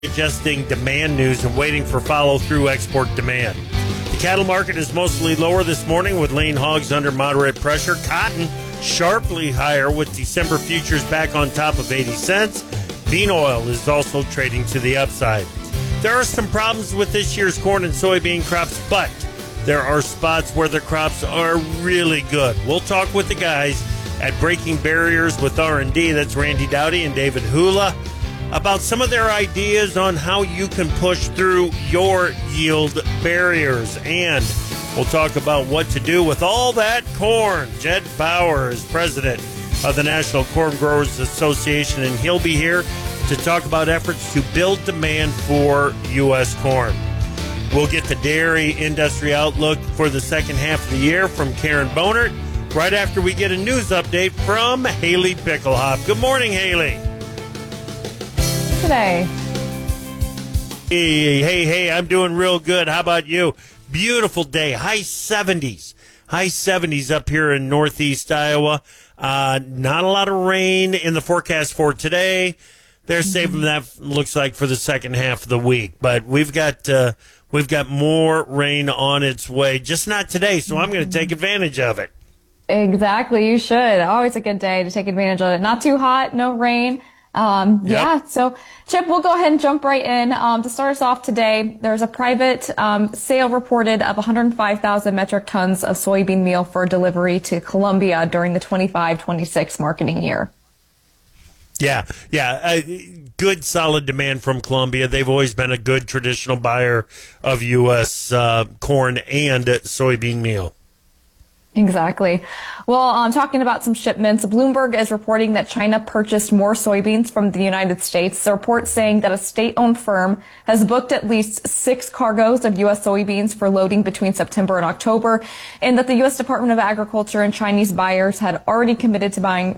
Adjusting demand news and waiting for follow-through export demand. The cattle market is mostly lower this morning with lean hogs under moderate pressure. Cotton sharply higher with December futures back on top of 80 cents. Bean oil is also trading to the upside. There are some problems with this year's corn and soybean crops, but there are spots where the crops are really good. We'll talk with the guys at Breaking Barriers with R&D. That's Randy Dowdy and David Hula, about some of their ideas on how you can push through your yield barriers. And we'll talk about what to do with all that corn. Jed Bauer is president of the National Corn Growers Association, and he'll be here to talk about efforts to build demand for U.S. corn. We'll get the dairy industry outlook for the second half of the year from Karen Bonert right after we get a news update from Haley Pickelhop. Good morning, Haley. Today. Hey, I'm doing real good. How about you? Beautiful day. High 70s. High 70s up here in northeast Iowa. Not a lot of rain in the forecast for today. They're saving that, looks like, for the second half of the week. But we've got more rain on its way. Just not today, so I'm going to take advantage of it. Exactly. You should. Always a good day to take advantage of it. Not too hot, no rain. Yeah. So, Chip, we'll go ahead and jump right in. To start us off today, there's a private sale reported of 105,000 metric tons of soybean meal for delivery to Colombia during the 25-26 marketing year. Yeah. Good, solid demand from Colombia. They've always been a good traditional buyer of U.S. corn and soybean meal. Exactly. Well, talking about some shipments, Bloomberg is reporting that China purchased more soybeans from the United States. The report saying that a state-owned firm has booked at least 6 cargoes of U.S. soybeans for loading between September and October, and that the U.S. Department of Agriculture and Chinese buyers had already committed to buying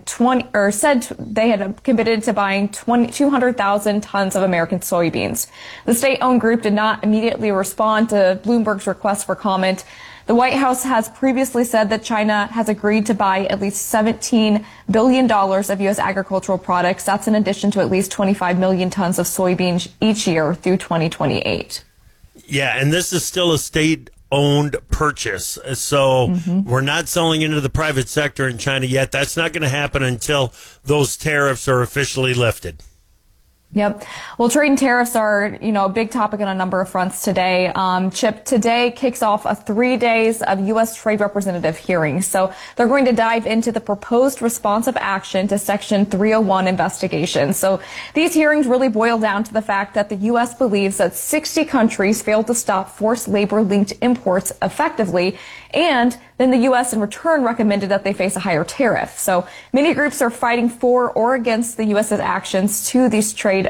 200,000 tons of American soybeans. The state-owned group did not immediately respond to Bloomberg's request for comment. The White House has previously said that China has agreed to buy at least $17 billion of U.S. agricultural products. That's in addition to at least 25 million tons of soybeans each year through 2028. Yeah, and this is still a state-owned purchase. So we're not selling into the private sector in China yet. That's not going to happen until those tariffs are officially lifted. Yep. Well, trade and tariffs are, a big topic on a number of fronts today. Chip, today kicks off 3 days of U.S. trade representative hearings. So they're going to dive into the proposed responsive action to Section 301 investigation. So these hearings really boil down to the fact that the U.S. believes that 60 countries failed to stop forced labor-linked imports effectively, and then the U.S. in return recommended that they face a higher tariff. So many groups are fighting for or against the U.S.'s actions to these trade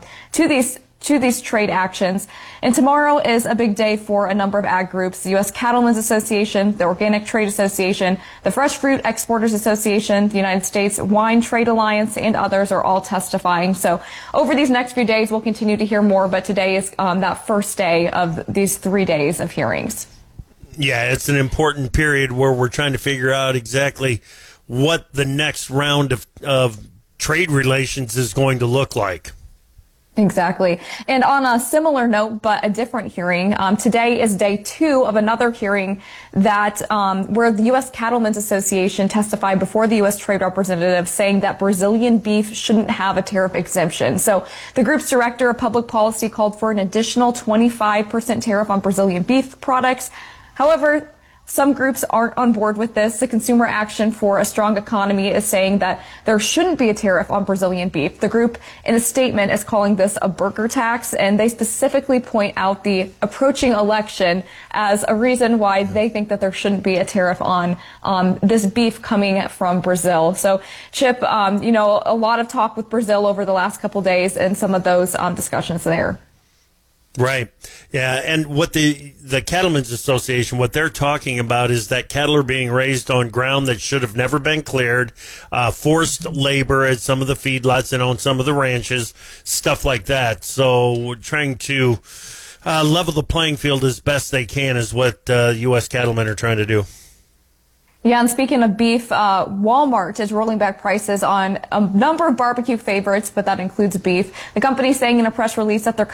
actions. And tomorrow is a big day for a number of ag groups: the U.S. Cattlemen's Association, the Organic Trade Association, the Fresh Fruit Exporters Association, the United States Wine Trade Alliance, and others are all testifying. So over these next few days, we'll continue to hear more, but today is that first day of these 3 days of hearings. Yeah, it's an important period where we're trying to figure out exactly what the next round of trade relations is going to look like. Exactly. And on a similar note, but a different hearing, today is day 2 of another hearing that where the U.S. Cattlemen's Association testified before the U.S. Trade Representative, saying that Brazilian beef shouldn't have a tariff exemption. So the group's director of public policy called for an additional 25% tariff on Brazilian beef products. However, some groups aren't on board with this. The Consumer Action for a Strong Economy is saying that there shouldn't be a tariff on Brazilian beef. The group, in a statement, is calling this a burger tax, and they specifically point out the approaching election as a reason why they think that there shouldn't be a tariff on this beef coming from Brazil. So, Chip, a lot of talk with Brazil over the last couple days, and some of those discussions there. Right. Yeah. And what the Cattlemen's Association, what they're talking about is that cattle are being raised on ground that should have never been cleared, forced labor at some of the feedlots and on some of the ranches, stuff like that. So we're trying to level the playing field as best they can is what U.S. cattlemen are trying to do. Yeah, and speaking of beef, Walmart is rolling back prices on a number of barbecue favorites, but that includes beef. The company is saying in a press release that they're